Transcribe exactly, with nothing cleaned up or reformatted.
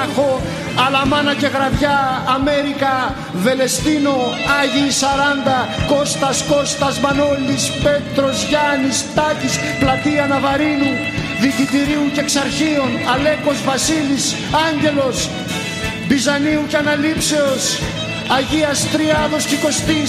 Μονάχο, Αλαμάνα και Γραβιά, Αμέρικα, Βελεστίνο, Άγιοι Σαράντα, Κώστας, Κώστας, Μανώλης, Πέτρος, Γιάννης, Τάκης, Πλατεία Ναβαρίνου, Δικητηρίου και Εξαρχείων, Αλέκος, Βασίλης, Άγγελος, Μπιζανίου και Αναλήψεως, Αγίας Τριάδος και Κωστής,